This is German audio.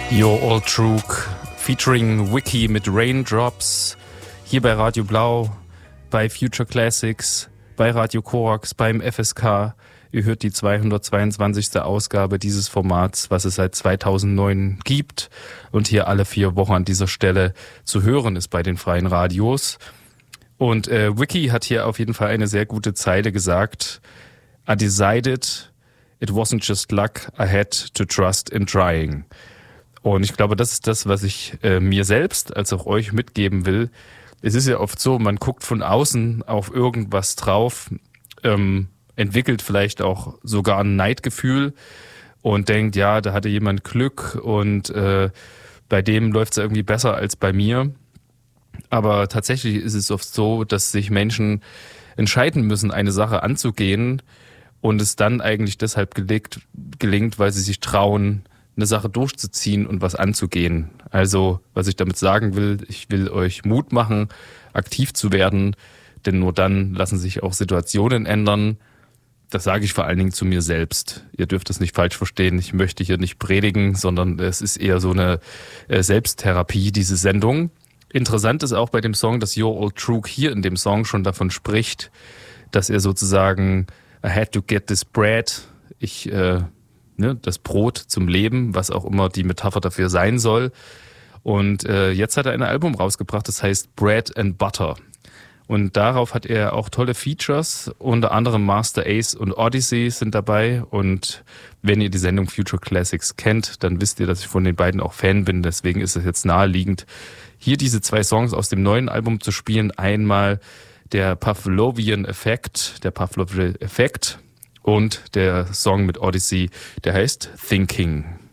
You're All Trug featuring Wiki mit Raindrops hier bei Radio Blau, bei Future Classics, bei Radio Korax, beim FSK. Ihr hört die 222. Ausgabe dieses Formats, was es seit 2009 gibt und hier alle 4 Wochen an dieser Stelle zu hören ist bei den freien Radios. Und Wiki hat hier auf jeden Fall eine sehr gute Zeile gesagt. I decided it wasn't just luck, I had to trust in trying. Und ich glaube, das ist das, was ich mir selbst als auch euch mitgeben will. Es ist ja oft so, man guckt von außen auf irgendwas drauf, entwickelt vielleicht auch sogar ein Neidgefühl und denkt, ja, da hatte jemand Glück und bei dem läuft es irgendwie besser als bei mir. Aber tatsächlich ist es oft so, dass sich Menschen entscheiden müssen, eine Sache anzugehen und es dann eigentlich deshalb gelingt, weil sie sich trauen, eine Sache durchzuziehen und was anzugehen. Also, was ich damit sagen will, ich will euch Mut machen, aktiv zu werden, denn nur dann lassen sich auch Situationen ändern. Das sage ich vor allen Dingen zu mir selbst. Ihr dürft es nicht falsch verstehen. Ich möchte hier nicht predigen, sondern es ist eher so eine Selbsttherapie, diese Sendung. Interessant ist auch bei dem Song, dass You're All Trug hier in dem Song schon davon spricht, dass er sozusagen I had to get this bread. Das Brot zum Leben, was auch immer die Metapher dafür sein soll. Und jetzt hat er ein Album rausgebracht, das heißt Bread and Butter. Und darauf hat er auch tolle Features, unter anderem Master Ace und Odyssey sind dabei. Und wenn ihr die Sendung Future Classics kennt, dann wisst ihr, dass ich von den beiden auch Fan bin. Deswegen ist es jetzt naheliegend, hier diese 2 Songs aus dem neuen Album zu spielen. Einmal der Pavlovian Effekt und der Song mit Odyssey, der heißt Thinking.